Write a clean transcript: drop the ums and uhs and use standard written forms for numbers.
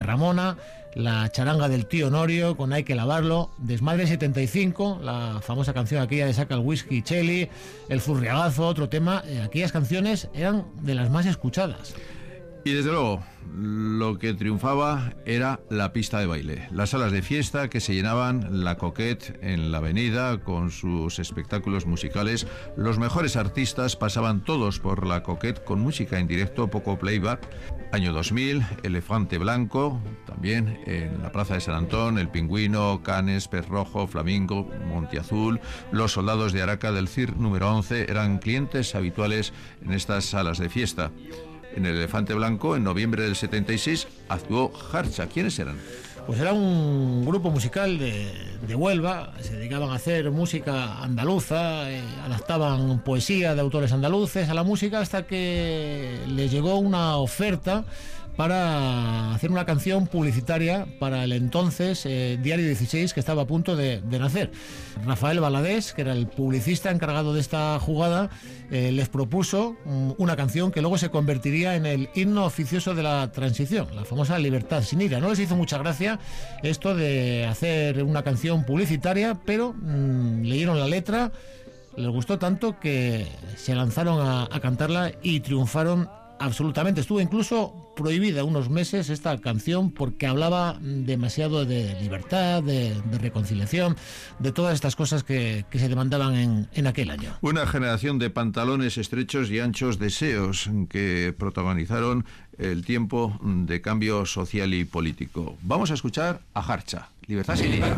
Ramona, la charanga del tío Norio con Hay que lavarlo, Desmadre 75, la famosa canción aquella de Saca el whisky Cheli, El furriagazo, otro tema. Aquellas canciones eran de las más escuchadas. Y desde luego, lo que triunfaba era la pista de baile, las salas de fiesta que se llenaban, la Coquette en la avenida con sus espectáculos musicales. Los mejores artistas pasaban todos por la Coquette con música en directo, poco playback. Año 2000, Elefante Blanco, también en la Plaza de San Antón, El Pingüino, Canes, Pez Rojo, Flamingo, Monteazul, los Soldados de Araca del CIR número 11 eran clientes habituales en estas salas de fiesta. En el Elefante Blanco, en noviembre del 76, actuó Jarcha. ¿Quiénes eran? Pues era un grupo musical de Huelva, se dedicaban a hacer música andaluza, adaptaban poesía de autores andaluces a la música, hasta que les llegó una oferta para hacer una canción publicitaria para el entonces Diario 16, que estaba a punto de nacer. Rafael Valadés, que era el publicista encargado de esta jugada, les propuso una canción que luego se convertiría en el himno oficioso de la transición, la famosa Libertad sin ira. No les hizo mucha gracia esto de hacer una canción publicitaria, pero leyeron la letra, les gustó tanto que se lanzaron a cantarla y triunfaron absolutamente. Estuvo incluso prohibida unos meses esta canción porque hablaba demasiado de libertad, de reconciliación, de todas estas cosas que se demandaban en aquel año. Una generación de pantalones estrechos y anchos deseos que protagonizaron el tiempo de cambio social y político. Vamos a escuchar a Jarcha, Libertad sin ira.